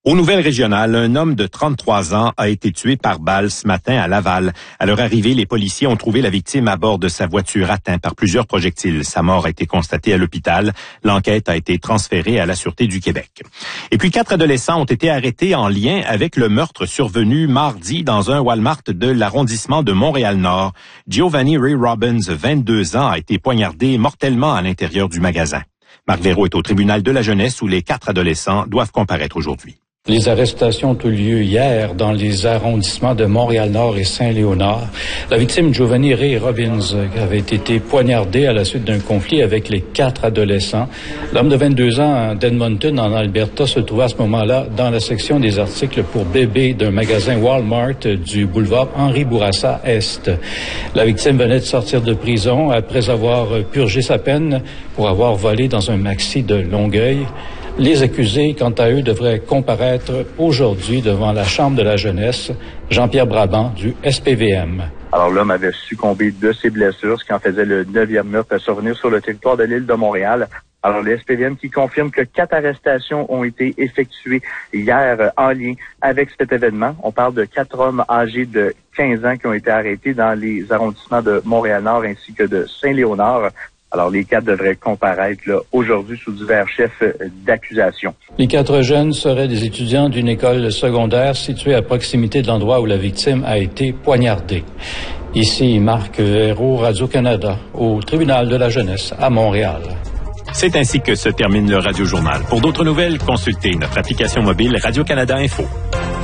Aux nouvelles régionales, un homme de 33 ans a été tué par balle ce matin à Laval. À leur arrivée, les policiers ont trouvé la victime à bord de sa voiture atteinte par plusieurs projectiles. Sa mort a été constatée à l'hôpital. L'enquête a été transférée à la Sûreté du Québec. Et puis 4 adolescents ont été arrêtés en lien avec le meurtre survenu mardi dans un Walmart de l'arrondissement de Montréal-Nord. Giovanni Ray Robbins, 22 ans, a été poignardé mortellement à l'intérieur du magasin. Marc Véro est au tribunal de la jeunesse où les 4 adolescents doivent comparaître aujourd'hui. Les arrestations ont eu lieu hier dans les arrondissements de Montréal-Nord et Saint-Léonard. La victime, Giovanni Ray Robbins, avait été poignardé à la suite d'un conflit avec les 4 adolescents. L'homme de 22 ans d'Edmonton, en Alberta, se trouvait à ce moment-là dans la section des articles pour bébés d'un magasin Walmart du boulevard Henri Bourassa Est. La victime venait de sortir de prison après avoir purgé sa peine pour avoir volé dans un maxi de Longueuil. Les accusés, quant à eux, devraient comparaître aujourd'hui devant la Chambre de la jeunesse. Jean-Pierre Brabant du SPVM. Alors l'homme avait succombé de ses blessures, ce qui en faisait le 9e meurtre à survenir sur le territoire de l'île de Montréal. Alors le SPVM qui confirme que 4 arrestations ont été effectuées hier en lien avec cet événement. On parle de 4 hommes âgés de 15 ans qui ont été arrêtés dans les arrondissements de Montréal-Nord ainsi que de Saint-Léonard. Alors, les 4 devraient comparaître là, aujourd'hui sous divers chefs d'accusation. Les 4 jeunes seraient des étudiants d'une école secondaire située à proximité de l'endroit où la victime a été poignardée. Ici, Marc Véro, Radio-Canada, au tribunal de la jeunesse à Montréal. C'est ainsi que se termine le Radio-Journal. Pour d'autres nouvelles, consultez notre application mobile Radio-Canada Info.